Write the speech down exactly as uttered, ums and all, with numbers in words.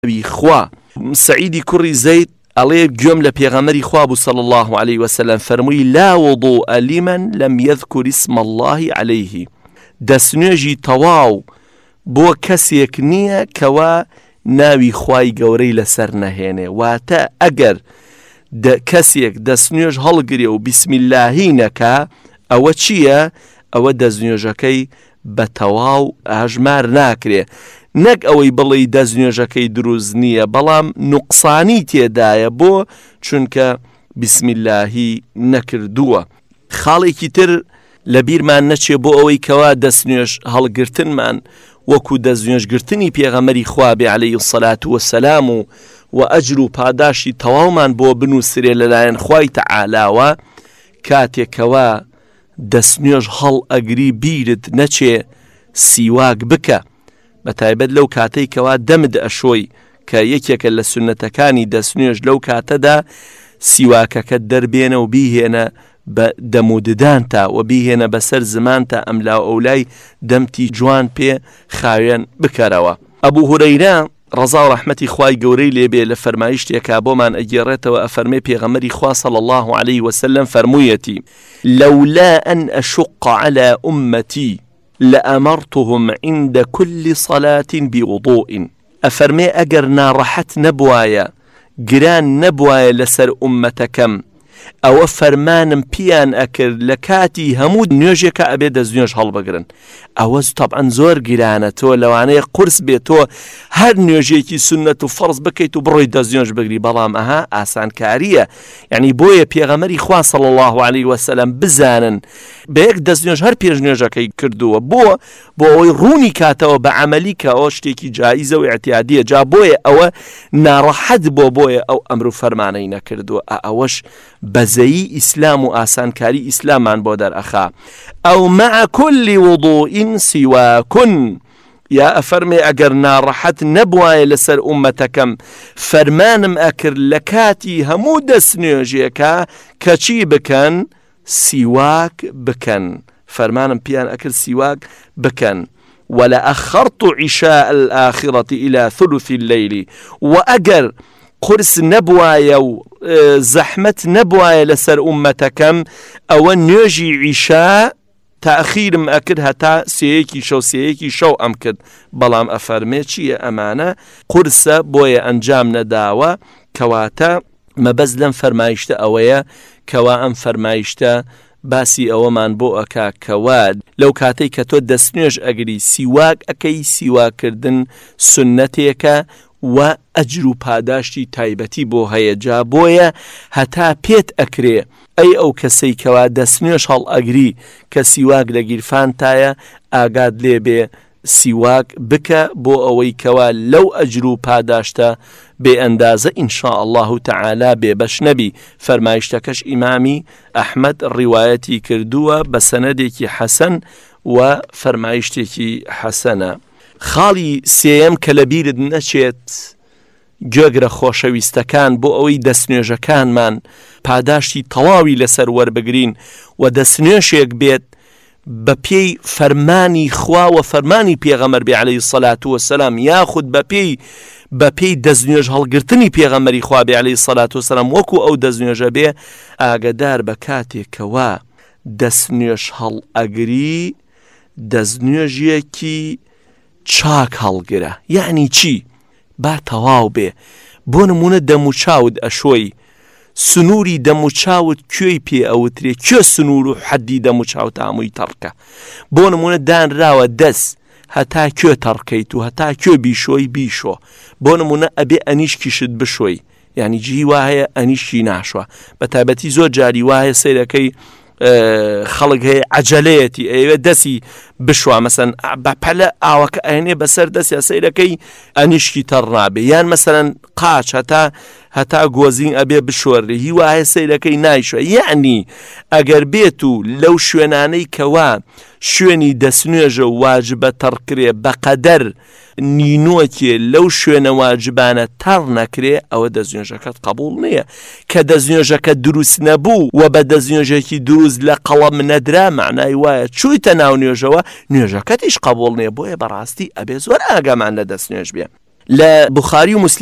خوا. سعيدي كري زيد عليه جملة بيغمري خواب صلى الله عليه وسلم فرمي لا وضوء لمن لم يذكر اسم الله عليه. دسنوجي تواو بو كسيك نية كوا ناوي خواي قوري لسرنا هنا واتا اگر د كسيك دسنوج هلقري وبسم الله نكا او چيا او دزنوجكي بتواو هجمار ناكري نەک ئەوەی بڵێ دەستنوێژەکەی دروست نییە بەڵام نوقسانی تێدایە بۆ چونکە بسم اللهی نەکردووە. خاڵێکی تر لە بیرمان نەچێ بۆ ئەوەی کەوا دەستنوێژ هەڵگرتنمان وەکو دەستنوێژگرتنی پێغەمبەری خوا بێ عەلەیهی السەلات وەسەلام و و ئەجر و پاداشی تەواومان بۆ بنووسرێ لەلایەن خوای تەعالاوە کاتێکەوە دەستنوێژ هەڵ ئەگری بیرت نەچێ سیواک بکە بەتایبەت لەو کاتەی کەوا دەمت ئەشۆی کە یەکێکە لە سونەتەکانی دەستنوێژ لەو کاتەدا سیواکەکەت دەربێنە و بیهێنە بە دەموددانتا و بیهێنە بەسەر زمانتا ئەم لاو ئەولای دەمتی جوان پێ خاوێن بکەرەوە. ئەبوو هورەیرە ڕەزا و ڕەحمەتی خوای گەورەی لێبێ لە فەرمایشتێکا بۆمان ئەگێڕێتەوە ئەفەرمێ پێغەمبەری خوا صلی الله عليه وسلم فەرموویەتی لولا أن أشق على أمتي لأمرتهم عند كل صلاة بوضوء. أفرمي أجر نارحت نبوايا جران نبوايا لسر أمتكم أو فرمان بيان أكر لكاتي همود نيوجيك أبيد زنيوج هالبقرن أوز طبعا زور جرانتو لو عناي قرص بيتو هر نيوجيكي سنة فرض بكيتو بروي دزنيوج بقري بلام أها آسان كارية يعني بويا بيغمري خوا صلى الله عليه وسلم بزانن بيك دزنيوج هر بيجنيوجكي كردوه بو بو روني كاتو بعمليك أو شتيكي جائزة واعتيادية جا بويا أو نارحت بو بويا أو أمر فرمانينا كردوه أوش بزي إسلام آسان كاري إسلام عن بودر أخا أو مع كل وضوء سواكن يا أفرمي أجر نارحت نبواي لسر أمتكم فرمانم أكر لكاتي همود سنيوجيكا كشي بكن سواك بكن فرمانم بيان أكر سواك بكن ولا أخرت عشاء الآخرة إلى ثلث الليل وأجر قرس نبوايا و زحمة نبوايا لسر أمتكم أو نيجي عشاء تأخير مأكد هتا سيكي شو سيكي شو أمكد بلام أفرميتشي أمانة قرس بويا أنجام نداوة كواتا مبزلن فرمايشتا أويا كوا أم فرمايشتا باسی ئەوەمان بۆ ئەکا کەوا لەو کاتەی کە تۆ دەستنوێژ ئەگری سیواک ئەکەی سیواکردن سنەتێکە و ئەجر و پاداشتی تایبەتی بۆ هەیە جا بۆیە هەتا پێت ئەکرێ ئەی ئەو کەسەی کەوا دەستنوێژ هەڵ ئەگری کە سیواک لە گیرفانتایە ئاگاد لێبێ سیواک بکە بۆ ئەوەی کەوا لەو ئەجر و پاداشتە بێ ئەندازە ئینشاء الله تعالی بێ بەش نەبی. فەرمایشتەکەش ئیمامی ئەحمەد ڕیوایەتی کردووە بە سەنەدێکی حەسەن و فەرمایشتێکی حەسەنە. خاڵی سێیەم کە لە بیرت نەچێت گوێگرە خۆشەویستەکان بۆ ئەوەی دەستنوێژەکانمان پاداشتی تەواوی لەسەر وەربگرین و دەستنوێژێک بێت بە پێی فەرمانی خوا و فەرمانی پێغەمبەر بێ عەلەیهی السەلات وەسەلام یاخود بە پێی بە پێی دەستنوێژ هەڵگرتنی پێغەمبەری خوا بێ عەلەیهی السەلات وەسەلام وەکو ئەو دەستنوێژە بێ ئاگادار بە کاتێکەوە دەستنوێژ هەڵ ئەگری دەستنوێژیەکی چاک هەڵگرە. یعنی چی؟ با تەواو بێ. بۆ نمونە دەموچاوت ئەشۆی سنووری دەموچاوت کوێی پێ ئەوترێ کوێ سنوور و حەدی دەموچاوت هەمووی تەڕکە. بۆ نمونە دانراوە دەست هەتا کوێ تەڕکەیت و هەتا کوێ بیشۆی بیشۆ. بۆ نمونە ئەبێ ئەنیشکیشت بشۆی یعنی جی وایە ئەنیشی ناشوە. بە تایبەتی زۆر جاری وایە سەیرەکەی خەڵک هەیە عەجەلەیەتی ئەوێ دەسی بشوە مەسەن بە پەلە ئاوەکە ئەهێنێ بەسەر دەستی سەیرەکەی ئەنیشکی تەڕ نابێ یان مەسەلەن قاچ هەتا هەتا گۆزین ئەبێ بشۆڕێ هی وایە سەیرەکەی نایشوە. یعنی ئەگەر بێت و لەو شوێنانەی کەوا شوێنی دەستنوێژە واجبە تەڕکرێ بەقەدەر نینۆکێ لەو شوێنە واجبانە تەڕ نەکرێ ئەوە دەستنوێژەکەت قبول نییە. کە دەستنوێژەکە دروست نەبوو و بە دەستنوێژێکی دروست لە قەڵەم نەدرا معنای وایە چوویتە ناو نوێژەوە نوێژەکەتیش قبول نییە. بۆیە بەڕاستی ئەبێ زۆر ئاگامان لە دەستنوێژ بێ. لە بوخاری و مسلم